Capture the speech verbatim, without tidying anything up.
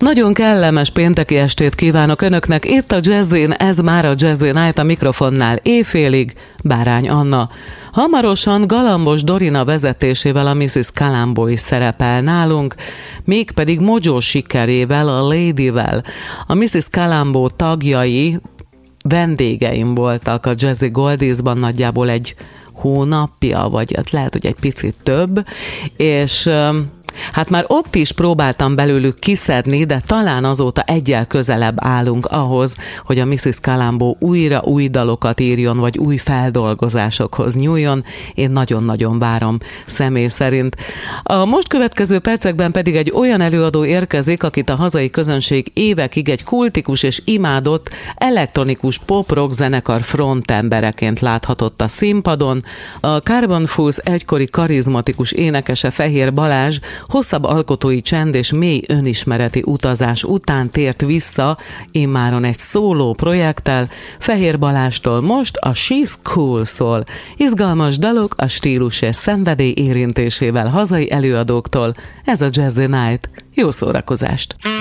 Nagyon kellemes pénteki estét kívánok Önöknek, itt a Jazzin, ez már a Jazzin Night, a mikrofonnál éjfélig Bárány Anna. Hamarosan Galambos Dorina vezetésével a missziz Colombo is szerepel nálunk, mégpedig Mojo sikerével, a Ladyvel. A missziz Colombo tagjai vendégeim voltak a Jazzy Goldiesban nagyjából egy hónapja, vagy lehet, hogy egy picit több, és hát már ott is próbáltam belőlük kiszedni, de talán azóta egyel közelebb állunk ahhoz, hogy a missziz Colombo újra új dalokat írjon, vagy új feldolgozásokhoz nyúljon. Én nagyon-nagyon várom személy szerint. A most következő percekben pedig egy olyan előadó érkezik, akit a hazai közönség évekig egy kultikus és imádott elektronikus pop-rock zenekar frontembereként láthatott a színpadon. A Carbon Fools egykori karizmatikus énekese Fehér Balázs hosszabb alkotói csend és mély önismereti utazás után tért vissza immáron egy szóló projekttel. Fehér Balázstól most a She's Cool szól. Izgalmas dalok a stílus és szenvedély érintésével hazai előadóktól. Ez a Jazzy Night. Jó szórakozást!